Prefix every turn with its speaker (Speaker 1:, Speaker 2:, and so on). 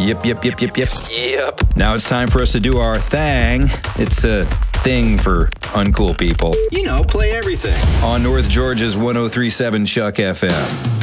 Speaker 1: Yep. Now it's time for us to do our thing. It's a thing for uncool people.
Speaker 2: You know, play everything.
Speaker 1: On North Georgia's 103.7 Chuck FM.